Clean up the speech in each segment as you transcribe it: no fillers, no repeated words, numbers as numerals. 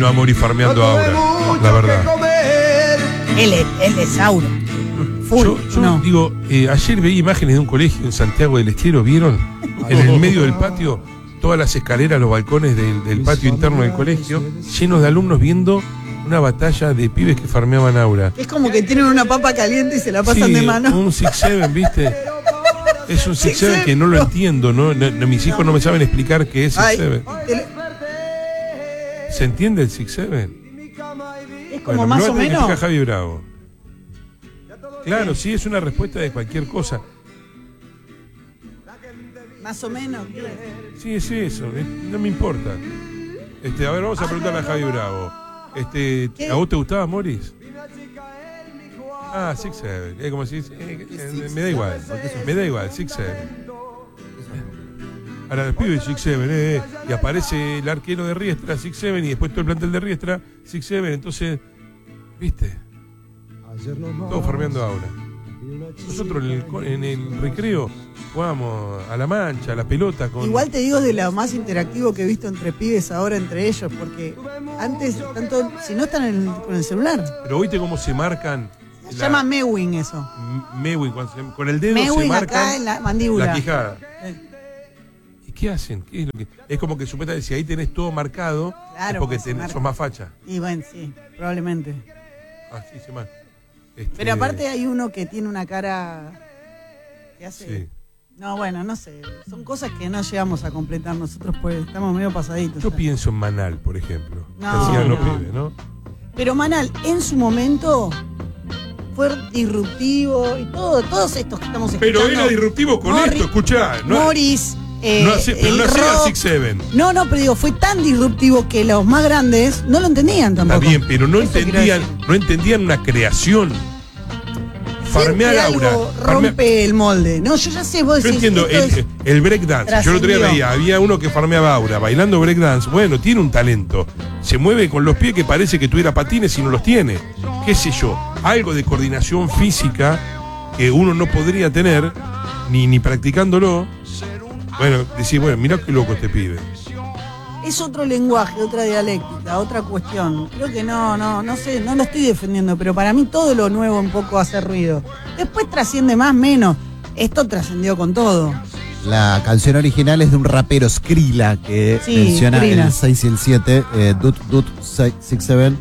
imagino a Mori farmeando ahora, la verdad. Él es Aura. Yo digo, ayer veía imágenes de un colegio en Santiago del Estero, ¿vieron? En el medio del patio, todas las escaleras, los balcones del patio interno del colegio, llenos de alumnos viendo una batalla de pibes que farmeaban Aura. Es como que tienen una papa caliente y se la pasan de mano. Un 6-7, ¿viste? Es un 6-7 que no lo entiendo, ¿no? Mis hijos no me saben explicar qué es 6-7. ¿Se entiende el 6-7? Es como más o menos. Explica Javi Bravo. Claro, sí, es una respuesta de cualquier cosa. Más o menos. Sí, es eso, no me importa. A ver, vamos a preguntarle a Javi Bravo. ¿A vos te gustaba Morris? 6-7. Es como si me da igual. Me da igual, 6-7. Ahora el pibe 6-7, y aparece el arquero de Riestra, 6-7, y después todo el plantel de Riestra, 6-7. Entonces, ¿viste? Todos farmeando ahora. Nosotros en el recreo jugábamos a la mancha, a la pelota. Igual te digo de lo más interactivo que he visto entre pibes ahora entre ellos, porque antes, tanto si no están con el celular. Pero oíste cómo se marcan. Se llama mewing eso. Mewing, con el dedo mewing se marcan acá en la mandíbula. La quijada. ¿Y qué hacen? ¿Qué es lo que? Es como que supuestamente si ahí tenés todo marcado, claro, es porque sos más facha. Y bueno, sí, probablemente. Así se marca. Pero aparte hay uno que tiene una cara que hace... Sí. No, bueno, no sé. Son cosas que no llegamos a completar nosotros, pues estamos medio pasaditos. Yo pienso en Manal, por ejemplo. No. Pero Manal, en su momento, fue disruptivo y todos estos que estamos escuchando. Pero era disruptivo con esto, escuchá. Morris... pero no hacía 6-7. No, pero digo, fue tan disruptivo que los más grandes no lo entendían tampoco. Está bien, pero no entendían una creación. Farmear Aura. Rompe el molde. No, yo ya sé, vos decís. Yo entiendo, el breakdance. Yo el otro día veía, había uno que farmeaba Aura bailando breakdance. Bueno, tiene un talento. Se mueve con los pies que parece que tuviera patines y no los tiene. Qué sé yo, algo de coordinación física que uno no podría tener ni practicándolo. Bueno, decís, mirá qué loco este pibe. Es otro lenguaje, otra dialéctica, otra cuestión. Creo que no sé, no lo estoy defendiendo, pero para mí todo lo nuevo un poco hace ruido. Después trasciende más, menos. Esto trascendió con todo. La canción original es de un rapero, Skrilla, que menciona Skrilla. El 6 y el 7, Dut 6-7,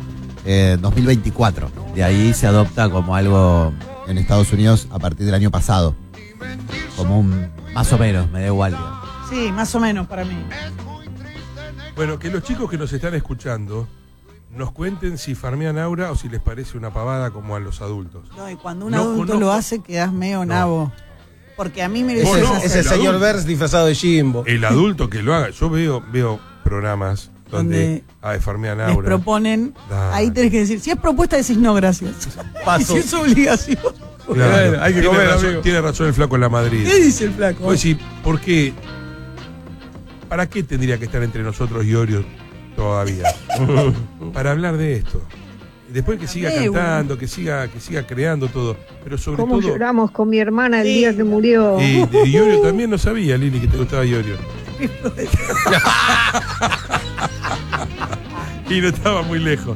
2024. De ahí se adopta como algo en Estados Unidos a partir del año pasado. Como más o menos, me da igual. Sí, más o menos para mí. Bueno, que los chicos que nos están escuchando nos cuenten si farmean Aura o si les parece una pavada como a los adultos. No, y cuando un adulto lo hace quedas medio nabo. Porque a mí me dice es el señor Vers disfrazado de Jimbo. El adulto que lo haga. Yo veo programas donde farmean Aura. Les proponen, ahí tenés que decir, si es propuesta decís no, gracias. Paso. Y si es obligación. Claro, hay que tiene razón el flaco en la Madrid. ¿Qué dice el flaco? Pues sí, ¿por qué? ¿Para qué tendría que estar entre nosotros Iorio todavía? Para hablar de esto. Después que siga cantando, que siga creando todo. Pero sobre todo. ¿Cómo lloramos con mi hermana el día que murió? Y de Iorio también no sabía, Lili, que te gustaba Iorio. Y no estaba muy lejos.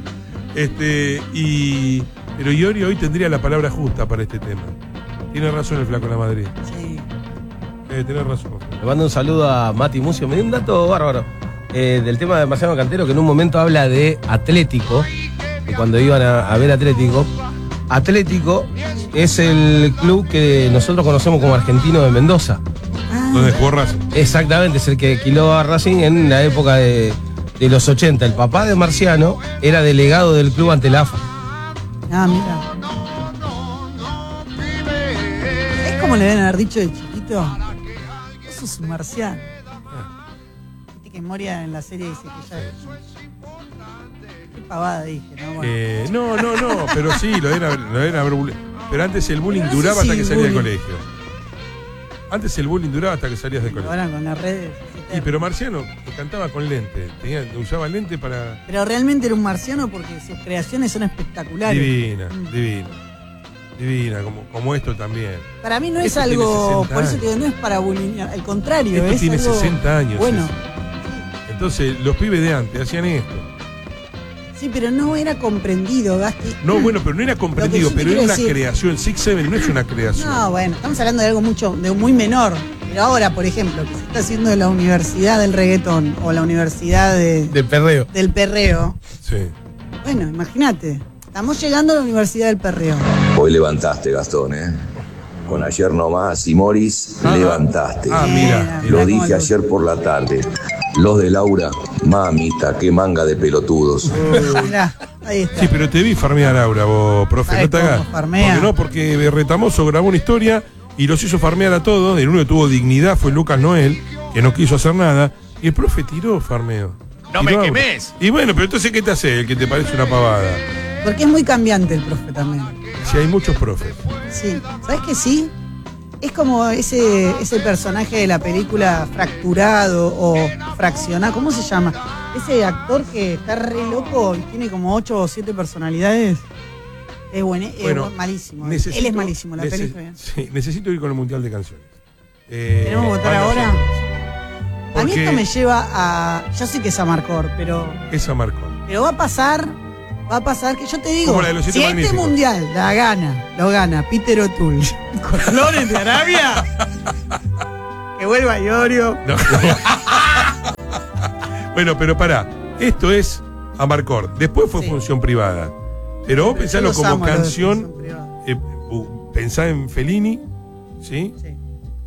Pero Iorio hoy tendría la palabra justa para este tema. Tiene razón el flaco en la Madrid. Sí. Tiene razón. Le mando un saludo a Mati Mucio. Me dio un dato bárbaro del tema de Marciano Cantero, que en un momento habla de Atlético, y cuando iban a ver Atlético. Atlético es el club que nosotros conocemos como Argentino de Mendoza. ¿Dónde jugó Racing? Exactamente, es el que alquiló a Racing en la época de los 80. El papá de Marciano era delegado del club ante la AFA. Mira. Es como le deben haber dicho de chiquito. Vos sos un marciano. Viste que Moria en la serie dice que ya. Qué pavada dije, ¿no? Bueno. No, pero sí, lo deben haber bullying. Pero antes el bullying duraba hasta que salías del colegio. Antes el bullying duraba hasta que salías del colegio. Ahora con las redes. Sí, pero Marciano cantaba con lente. Usaba lente para. Pero realmente era un marciano porque sus creaciones son espectaculares. Divina, como esto también. Para mí no es algo, por eso te digo, no es para bullying, al contrario. Esto tiene algo, 60 años. Bueno. Entonces, los pibes de antes hacían esto. Sí, pero no era comprendido, Gasti. No, bueno, pero no era comprendido, pero era una creación. 6-7 no es una creación. No, bueno, estamos hablando de algo muy menor. Pero ahora, por ejemplo, que se está haciendo en la universidad del reggaetón o la universidad del perreo. Del perreo. Sí. Bueno, imagínate. Estamos llegando a la universidad del perreo. Hoy levantaste, Gastón, ¿eh? Con ayer nomás y Morris, levantaste. Mira. Lo dije ayer por la tarde. Los de Laura, mamita, qué manga de pelotudos. Mirá, ahí está. Sí, pero te vi farmear Laura, vos, profe. No te hagas. Farmea? Porque Retamoso grabó una historia y los hizo farmear a todos. El único que tuvo dignidad fue Lucas Noel, que no quiso hacer nada. Y el profe tiró farmeo. ¡No me quemes! Y bueno, pero entonces, ¿qué te hace el que te parece una pavada? Porque es muy cambiante el profe también. Sí, hay muchos profes. Sí, ¿sabes qué sí? Es como ese personaje de la película Fracturado o Fraccionado, ¿cómo se llama? Ese actor que está re loco y tiene como 8 o 7 personalidades. Es malísimo. Él es malísimo, la película. Sí, necesito ir con el Mundial de Canciones. ¿Tenemos que votar ahora? A mí esto me lleva a... Yo sé que es Amarcord, pero... Es Amarcord. Pero va a pasar que yo te digo, como la de los si magníficos. Este mundial lo gana Peter O'Toole con Flores de Arabia, que vuelva Iorio. No. Bueno, pero pará, esto es Amarcord. Después fue función privada. Pero vos pensalo como canción, pensá en Fellini, ¿sí? Sí.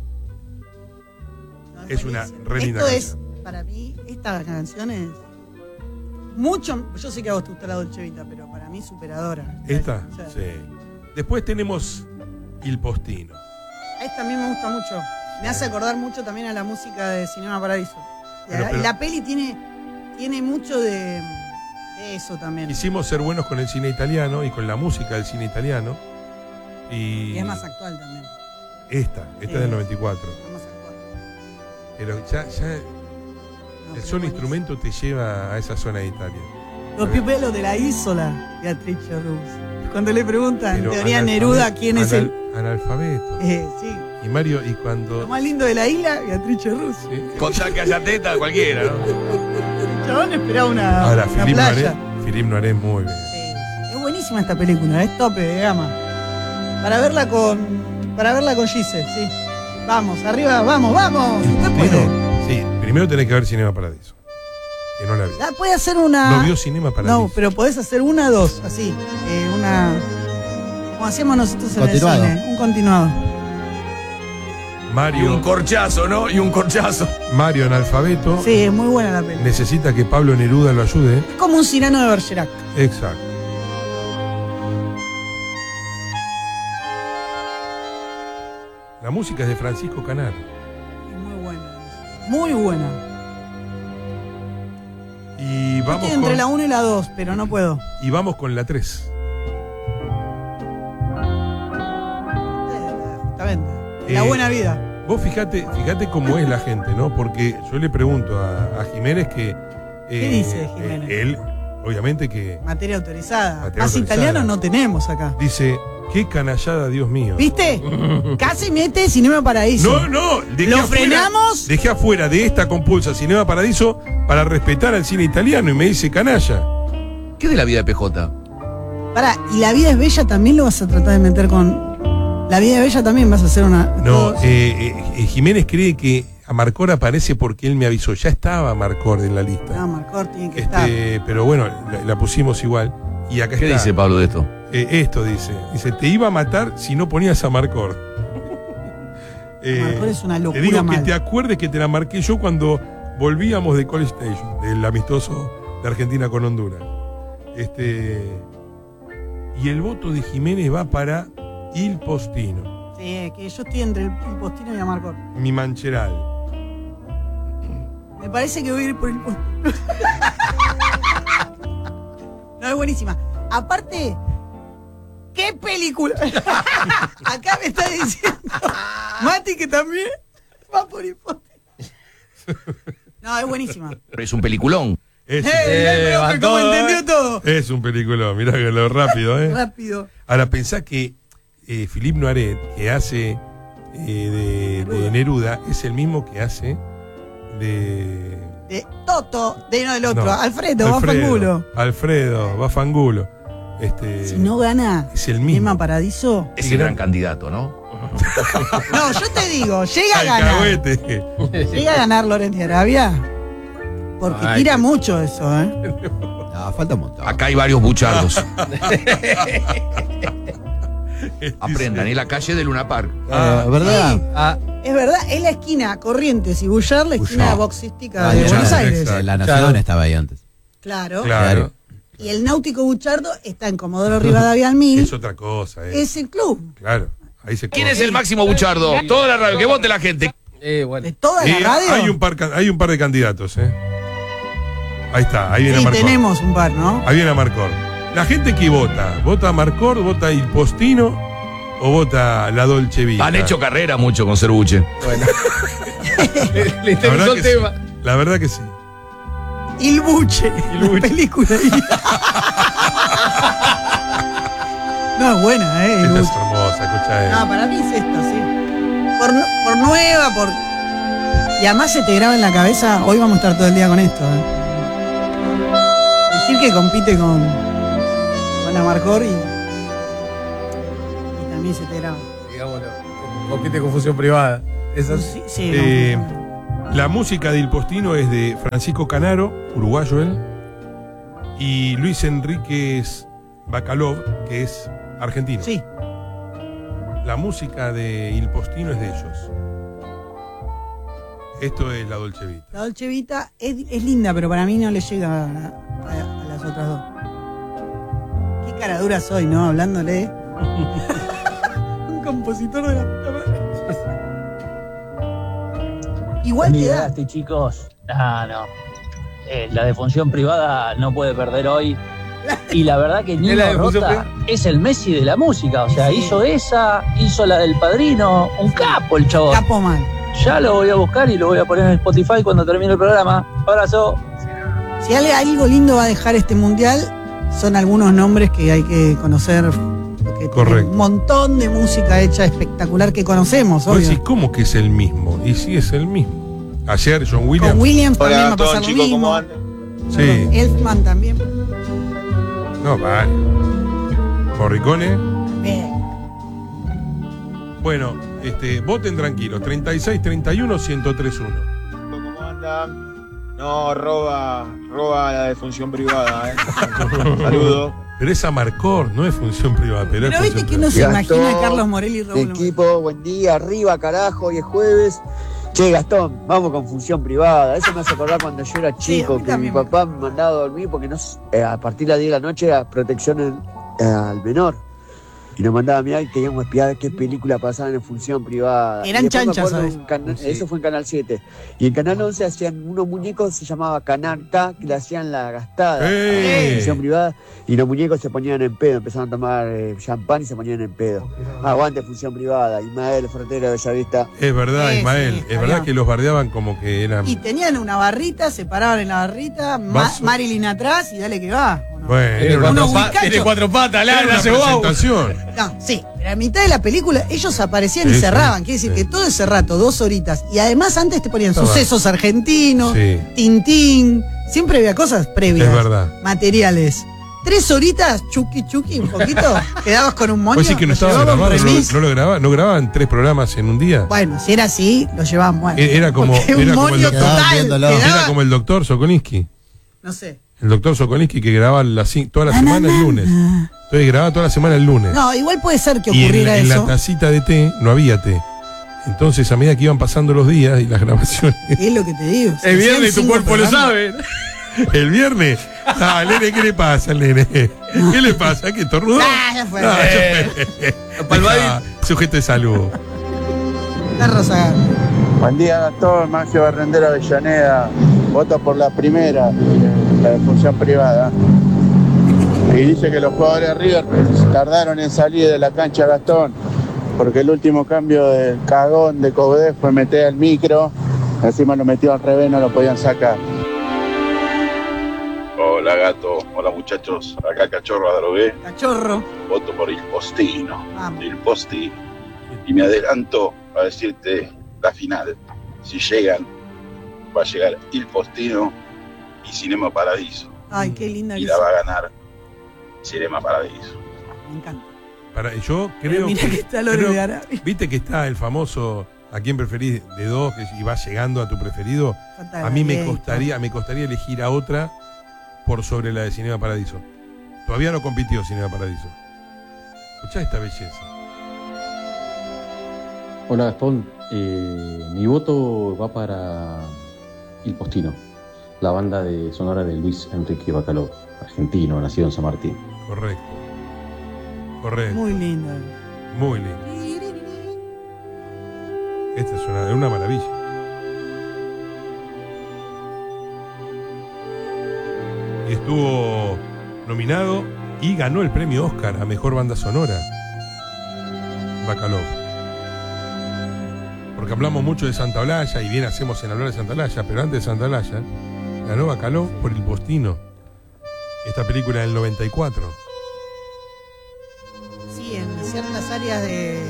No, es una re linda Esto canción. es, para mí, esta canción es mucho. Yo sé que a vos te gusta la Dolce Vita, pero para mí superadora. ¿Esta? Sí. Después tenemos Il Postino. Esta a mí me gusta mucho. Me hace acordar mucho también a la música de Cinema Paradiso. Pero y la peli tiene mucho de eso también. Quisimos ser buenos con el cine italiano y con la música del cine italiano. Y es más actual también. Esta es del 94. Es más actual. Pero ya el solo instrumento te lleva a esa zona de Italia. Los pipelos de la Isola, Beatrice Rus. Cuando le preguntan, en Pero teoría Neruda, ¿quién es el...? Analfabeto. Sí. Y Mario, y cuando... Lo más lindo de la isla, Beatrice Rus. Sí. Con tal que haya teta, cualquiera, ¿no? El chabón esperaba una playa. Philippe Noiret muy bien. Sí. Es buenísima esta película, es tope de gama. Para verla con Gise, sí. Vamos, arriba, vamos. Usted puede. Sí, primero tenés que ver Cinema Paradiso. Que no la vi. Puede hacer una... No vio Cinema Paradiso. No, pero podés hacer una, dos, así. Como hacíamos nosotros en el cine. Un continuado. Mario. Y un corchazo, ¿no? Y un corchazo. Mario analfabeto. Sí, es muy buena la película. Necesita que Pablo Neruda lo ayude. Es como un Cyrano de Bergerac. Exacto. La música es de Francisco Canaro. Es muy buena la música. Muy buena. Y vamos estoy entre la 1 y la 2, pero no puedo. Y vamos con la 3. Justamente. La buena vida. Vos fíjate cómo es la gente, ¿no? Porque yo le pregunto a Jiménez que... ¿Qué dice Jiménez? Él, obviamente que... Materia autorizada. Materia Más autorizada. italiano no tenemos acá. Dice, qué canallada, Dios mío. ¿Viste? Casi mete Cinema Paradiso. No, ¿Lo frenamos? Dejé afuera de esta compulsa Cinema Paradiso para respetar al cine italiano y me dice canalla. ¿Qué de la vida de PJ? Pará, ¿y La vida es bella también lo vas a tratar de meter con...? La vida es bella también vas a hacer una... No, Jiménez cree que Amarcord aparece porque él me avisó. Ya estaba Amarcord en la lista. No, Amarcord tiene que estar. Pero bueno, la pusimos igual. Y acá ¿Qué está. dice Pablo de esto? Esto dice, te iba a matar si no ponías a Amarcord. Amarcord es una locura. Te digo mal. que te acuerdes que te la marqué yo cuando volvíamos de College Station, del amistoso de Argentina con Honduras. Y el voto de Jiménez va para Il Postino. Sí, que yo estoy entre el Postino y Amarcord. Mi Mancheral. Me parece que voy a ir por el Postino. No, es buenísima. Aparte, ¿qué película? Acá me está diciendo Mati que también va por el Postino. No, es buenísima. Es un peliculón. ¿Cómo entendió todo? Es un película, mirá que lo rápido, Rápido. Ahora pensá que Philippe Noiret, que hace de Neruda, es el mismo que hace de Toto, no del otro, No. Alfredo, va Fangulo. Alfredo, va Fangulo. Si no gana es el mismo. Emma Paradiso. Es el gran candidato, ¿no? No, yo te digo, llega a ganar. Alcahuete. Llega a ganar Lorenzo Arabia. Porque tira mucho eso, No, falta un montón. Acá hay varios buchardos. Aprendan, es la calle de Luna Park. ¿Verdad? Sí. Es verdad, es la esquina Corrientes y Bullar, la esquina boxística de Buenos Aires. La Nación estaba ahí antes. Claro. Claro. Y el Náutico Buchardo está en Comodoro Rivadavia al 1000. Es otra cosa. Es el club. Claro. Ahí se ¿Quién corre. es el máximo buchardo? Toda la radio, que vote la gente. Bueno. De toda la radio. Hay un par de candidatos, Ahí está, ahí viene Sí, Marcor. tenemos un par, ¿no? Ahí viene Marcor. La gente que vota, ¿vota a Marcor, vota Il Postino o vota la Dolce Vita? Han hecho carrera mucho con Cerbuche. Bueno. Le La interesó verdad, el que tema. sí. La verdad que sí. Il Buche, la película. No, es buena, Il Esta es Buche. hermosa, escucha. No, para mí es esta, sí. Por nueva, por... Y además se te graba en la cabeza, hoy vamos a estar todo el día con esto, Decir que compite con Amarcor y también se te graba. Digámoslo, compite con fusión privada. Esas. Sí, sí, no. La música de Il Postino es de Francisco Canaro, uruguayo él, y Luis Enríquez Bacalov, que es argentino. Sí. La música de Il Postino es de ellos. Esto es la Dolce Vita. La Dolce Vita es linda, pero para mí no le llega a las otras dos. Qué cara dura soy, ¿no? Hablándole. Un compositor de la puta madre. Igual te da. Chicos. No. La defunción privada no puede perder hoy. Y la verdad que Nino Rota es el Messi de la música. O sea, Sí. hizo la del Padrino. Un capo el chabón. Capo mal. Ya lo voy a buscar y lo voy a poner en Spotify cuando termine el programa. Abrazo. Si algo lindo va a dejar este mundial, son algunos nombres que hay que conocer. Porque tiene Correcto. un montón de música hecha espectacular que conocemos, Vos decís, obvio. ¿cómo que es el mismo? Y sí, es el mismo. Ayer John Williams. Con Williams también va a pasar lo mismo. Sí. Elfman también. No, vale. Morricone. Bien. Bueno, voten tranquilos. 3631-1031. ¿Cómo andan? No, roba la defunción privada, Saludos. Pero es Amarcor, no es función privada. Pero es Pero viste función que uno se privada. imagina a Carlos Morelli y Raúl. Equipo, buen día, arriba, carajo, hoy es jueves. Che, Gastón, vamos con función privada. Eso me hace acordar cuando yo era chico, a mí que mi también. papá me mandaba a dormir porque a partir de las 10 de la noche era protección al menor. Y nos mandaba a mirar y queríamos espiar qué película pasaban en función privada. Eran Y después me chanchas, acuerdo ¿sabes? Eso fue en Canal 7. Y en Canal 11 hacían unos muñecos, se llamaba Canal K, que le hacían la gastada. ¡Ey! Función privada. Y los muñecos se ponían en pedo, empezaron a tomar champán y se ponían en pedo. Aguante función privada. Ismael, frontera de Bellavista. Es verdad, Sí, Ismael. sí, es está verdad bien. que los bardeaban como que eran. Y tenían una barrita, se paraban en la barrita, Vaso. Marilyn atrás y dale que va. ¿o no? Bueno, Tiene era Uno una, Wiccacho. tiene cuatro patas, era una hace wow. presentación. No, sí, pero a mitad de la película ellos aparecían Sí, y sí, cerraban. Quiere decir sí. que todo ese rato, 2 horitas. Y además antes te ponían Estaba. sucesos argentinos, Sí. Tintín. Siempre había cosas previas. Es verdad. Materiales. 3 horitas, chuki, un poquito. Quedabas con un moño. Pues sí que no lo estaba llevaban grabado, remis. no lo grababan, no grababan 3 programas en un día. Bueno, si era así, lo llevaban bueno. Era como- Porque un era como el moño doctor. total. Viéndolo. quedaba- Era como el doctor Sokolinsky. No sé. El doctor Sokolinsky que grababa toda la semana el lunes. Entonces grababa toda la semana el lunes. No, igual puede ser que y ocurriera en eso. la tacita de té no había té. Entonces a medida que iban pasando los días y las grabaciones. ¿Qué es lo que te digo? El viernes tu 5 cuerpo lo programas. sabe. El viernes. Ah, nene, ¿qué le pasa al nene? ¿Qué le pasa? ¿Qué tornudó? Ah, ya fue. Deja, sujeto de salud. Está Rosa. Buen día, Gastón, Maggio Barrendero Avellaneda. Voto por la primera, la defunción privada. Y dice que los jugadores de River tardaron en salir de la cancha, Gastón, porque el último cambio del cagón de Cobdé fue meter al micro. Encima lo metió al revés, no lo podían sacar. Hola gato, hola muchachos, acá Cachorro Adrogué, Cachorro. voto por Il Postino, Vamos. Il Posti, y me adelanto a decirte la final, si llegan va a llegar Il Postino y Cinema Paradiso. Ay, qué linda. Y la va a ganar Cinema Paradiso. Me encanta. Yo creo mira que está Lore de Arabia. Viste que está el famoso ¿a quién preferís de dos? Y va llegando a tu preferido. Falta A mí me Gaeta. costaría elegir a otra por sobre la de Cinema Paradiso. Todavía no compitió Cinema Paradiso. Escuchá esta belleza. Hola Gastón, mi voto va para Il Postino, la banda de sonora de Luis Enrique Bacalov, argentino, nacido en San Martín. Correcto. Muy linda. Muy lindo. Esta es una maravilla. Y estuvo nominado y ganó el premio Oscar a Mejor Banda Sonora. Bacalov. Porque hablamos mucho de Santa Olalla y bien hacemos en hablar de Santa Olalla, pero antes de Santa Olalla ganó Bacalov por Il Postino. Esta película del 94. Sí, en ciertas áreas del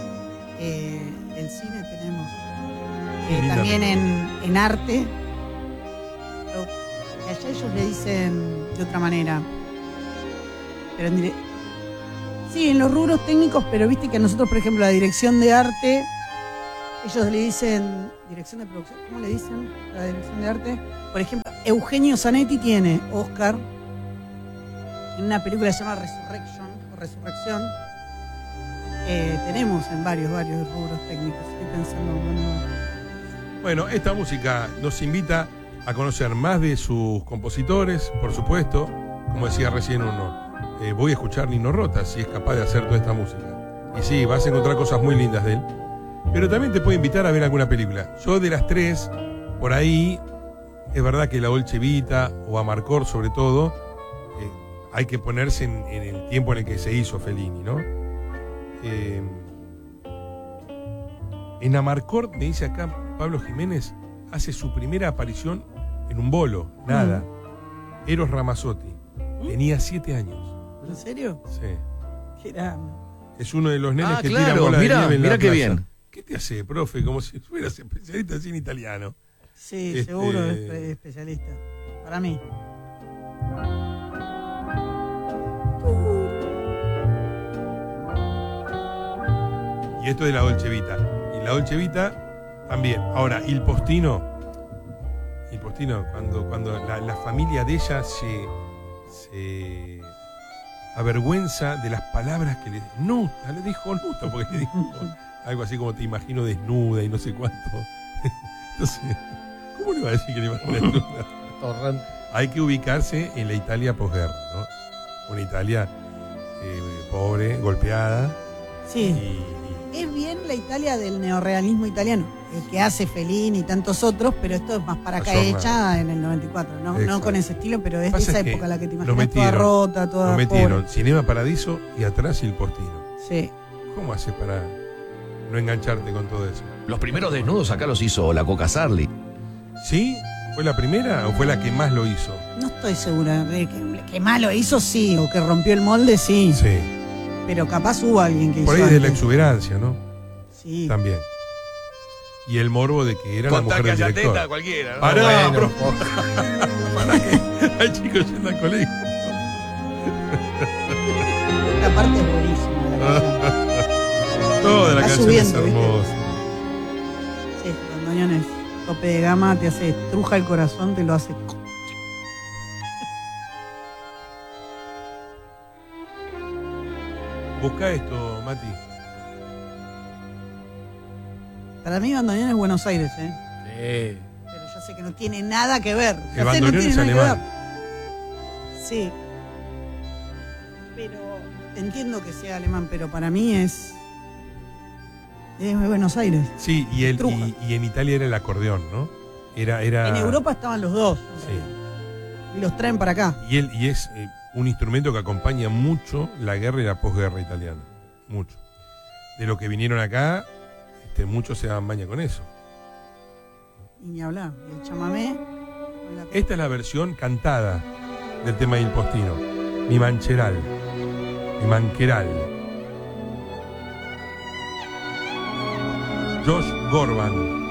cine tenemos. También en arte. Pero allá ellos le dicen de otra manera. Pero sí, en los rubros técnicos, pero viste que a nosotros, por ejemplo, la dirección de arte, ellos le dicen, dirección de producción, ¿cómo le dicen la dirección de arte? Por ejemplo, Eugenio Zanetti tiene Oscar en una película que se llama Resurrección. Tenemos en varios rubros técnicos. Estoy pensando, Bueno, esta música nos invita a conocer más de sus compositores, por supuesto. Como decía recién uno, voy a escuchar Nino Rota si es capaz de hacer toda esta música. Y sí, vas a encontrar cosas muy lindas de él. Pero también te puede invitar a ver alguna película. Yo de las tres, por ahí, es verdad que la Dolce Vita o Amarcord sobre todo, hay que ponerse en el tiempo en el que se hizo Fellini, ¿no? En Amarcord, me dice acá Pablo Jiménez, hace su primera aparición en un bolo, nada. Eros Ramazzotti. Tenía 7 años. ¿En serio? Sí. Qué grande. Es uno de los nenes que claro, tira bola de nieve en la mira qué plaza. bien. ¿Qué te hace, profe? Como si fueras especialista en cine italiano. Sí, seguro es especialista. Para mí. Y esto de la Dolce Vita. Y la Dolce Vita también. Ahora, Il Postino, cuando la familia de ella se avergüenza de las palabras que le dijo Nuta, porque le dijo algo así como te imagino desnuda y no sé cuánto. Entonces, ¿cómo le va a decir que le imagino desnuda? Hay que ubicarse en la Italia posguerra, ¿no? Una Italia pobre, golpeada. Sí. Es bien la Italia del neorrealismo italiano, el que hace Fellini y tantos otros, pero esto es más para acá hecha en el 94, no con ese estilo, pero es de esa época la que te imaginas, toda rota, toda Lo metieron pobre. Cinema Paradiso y atrás Il Postino. Sí. ¿Cómo haces para no engancharte con todo eso? Los primeros desnudos acá los hizo la Coca Sarli. ¿Sí? ¿Fue la primera o fue la que más lo hizo? No estoy segura de que más lo hizo, sí, o que rompió el molde, sí. Sí. Pero capaz hubo alguien que hizo Por ahí de la antes. exuberancia, ¿no? Sí. También. Y el morbo de que era la mujer del director. Teta, cualquiera, ¿no? Pará, Bueno, ¿Para qué? Hay chicos yendo al colegio. Esta parte es buenísima. La canción. Toda la Está canción es subiendo, ¿viste? hermosa. Sí, Bandoneones, tope de gama, te hace estruja el corazón, te lo hace. Busca esto, Mati. Para mí Bandoneón es Buenos Aires, ¿eh? Sí. Pero yo sé que no tiene nada que ver. El Ya sé, no bandoneón tiene es nada que alemán. ver. Sí. Pero entiendo que sea alemán, pero para mí es de Buenos Aires. Sí, y en Italia era el acordeón, ¿no? Era... En Europa estaban los dos. Sí. Y los traen para acá. Y es un instrumento que acompaña mucho la guerra y la posguerra italiana. Mucho. De lo que vinieron acá, muchos se daban baña con eso. Y ni hablar. Y el chamamé. Esta es la versión cantada del tema del Postino. Mi mancheral. Mi manqueral. Josh Gorban.